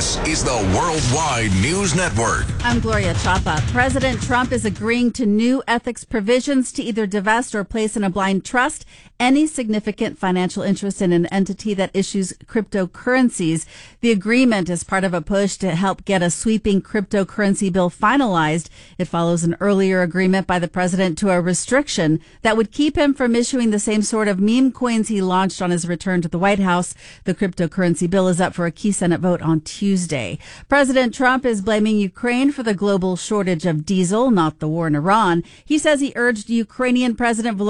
This is the Worldwide News Network. I'm Gloria Chapa. President Trump is agreeing to new ethics provisions to either divest or place in a blind trust any significant financial interest in an entity that issues cryptocurrencies. The agreement is part of a push to help get a sweeping cryptocurrency bill finalized. It follows an earlier agreement by the president to a restriction that would keep him from issuing the same sort of meme coins he launched on his return to the White House. The cryptocurrency bill is up for a key Senate vote on Tuesday. President Trump is blaming Ukraine for the global shortage of diesel, not the war in Iran. He says he urged Ukrainian President Volodymyr